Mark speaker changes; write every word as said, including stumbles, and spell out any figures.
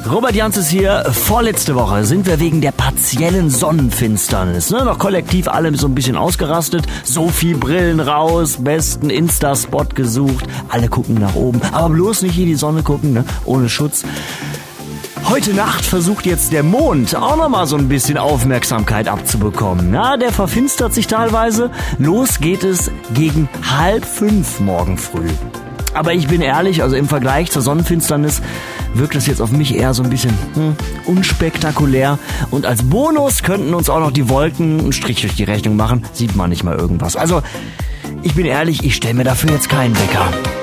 Speaker 1: Robert Jans ist hier. Vorletzte Woche sind wir wegen der partiellen Sonnenfinsternis, ne, noch kollektiv alle so ein bisschen ausgerastet. So viel Brillen raus, besten Insta-Spot gesucht. Alle gucken nach oben, aber bloß nicht in die Sonne gucken, ne, ohne Schutz. Heute Nacht versucht jetzt der Mond auch nochmal so ein bisschen Aufmerksamkeit abzubekommen. Na, der verfinstert sich teilweise. Los geht es gegen halb fünf morgen früh. Aber ich bin ehrlich, also im Vergleich zur Sonnenfinsternis wirkt es jetzt auf mich eher so ein bisschen hm, unspektakulär. Und als Bonus könnten uns auch noch die Wolken einen Strich durch die Rechnung machen. Sieht man nicht mal irgendwas. Also, ich bin ehrlich, ich stelle mir dafür jetzt keinen Wecker.